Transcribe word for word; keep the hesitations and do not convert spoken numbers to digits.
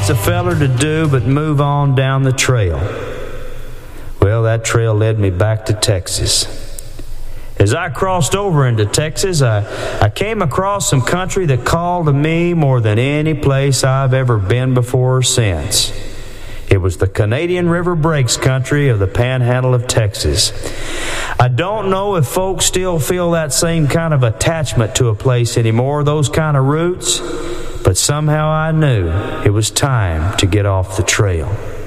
what's a feller to do but move on down the trail? Well, that trail led me back to Texas. As I crossed over into Texas, I, I came across some country that called to me more than any place I've ever been before or since. It was the Canadian River Breaks country of the Panhandle of Texas. I don't know if folks still feel that same kind of attachment to a place anymore, those kind of roots, but somehow I knew it was time to get off the trail.